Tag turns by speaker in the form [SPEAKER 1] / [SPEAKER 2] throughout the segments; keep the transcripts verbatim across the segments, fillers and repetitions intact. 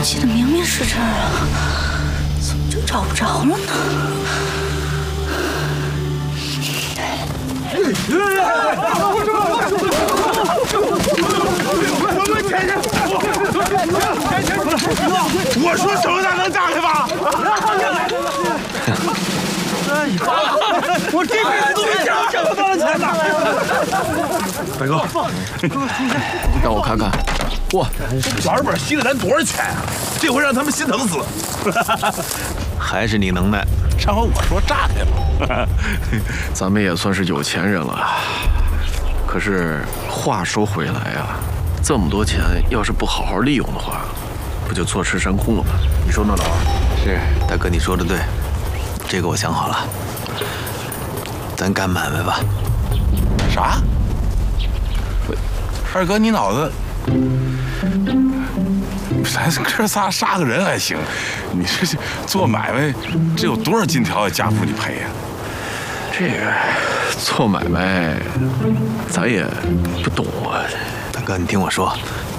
[SPEAKER 1] 记得明明是这儿啊，怎么就找不着了呢？
[SPEAKER 2] 我说手哪能打开吧？
[SPEAKER 3] 我这辈子都没挣这么多的钱呢！
[SPEAKER 2] 大哥，
[SPEAKER 4] 让我看看。哇，
[SPEAKER 2] 老本吸了咱多少钱啊？这回让他们心疼死了。
[SPEAKER 4] 还是你能耐。
[SPEAKER 2] 上回我说炸开了。
[SPEAKER 4] 咱们也算是有钱人了。可是话说回来呀，这么多钱要是不好好利用的话，不就坐吃山空了吗？你说呢，老二？
[SPEAKER 5] 是，大哥，你说的对。这个我想好了，咱干买卖吧。
[SPEAKER 2] 啥？二哥，你脑子，咱哥仨杀个人还行，你这做买卖，这有多少金条啊？家父你赔呀？
[SPEAKER 4] 这个做买卖，咱也不懂啊。
[SPEAKER 5] 大哥，你听我说，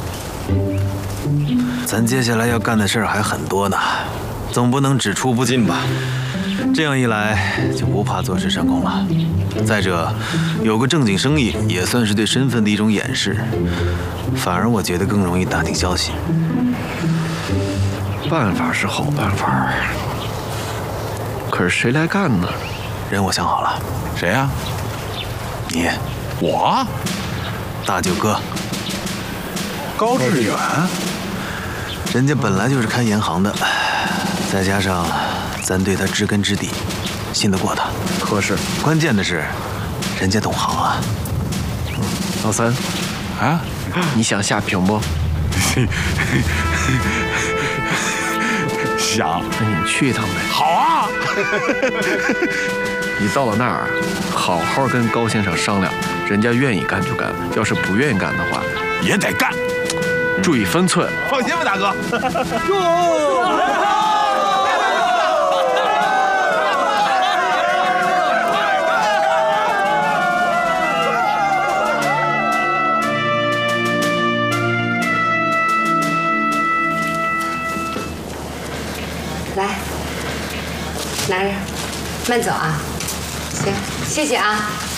[SPEAKER 5] 咱接下来要干的事儿还很多呢，总不能只出不进吧？这样一来就不怕坐吃山空了。再者，有个正经生意也算是对身份的一种掩饰，反而我觉得更容易打听消息。
[SPEAKER 4] 办法是好办法，可是谁来干呢？
[SPEAKER 5] 人我想好了。
[SPEAKER 2] 谁呀？
[SPEAKER 5] 你。
[SPEAKER 2] 我？
[SPEAKER 5] 大舅哥。
[SPEAKER 2] 高志远。
[SPEAKER 5] 人家本来就是看银行的，再加上咱对他知根知底，信得过他。
[SPEAKER 4] 合适。
[SPEAKER 5] 关键的是，人家懂行啊。
[SPEAKER 4] 老三，
[SPEAKER 2] 啊，
[SPEAKER 4] 你想下屏不？
[SPEAKER 2] 想。
[SPEAKER 4] 那你去一趟呗。
[SPEAKER 2] 好啊。
[SPEAKER 4] 你到了那儿，好好跟高先生商量，人家愿意干就干，要是不愿意干的话，
[SPEAKER 2] 也得干。
[SPEAKER 4] 注意分寸。
[SPEAKER 2] 放心吧，大哥。
[SPEAKER 6] 来，拿着，慢走啊。行，谢谢啊。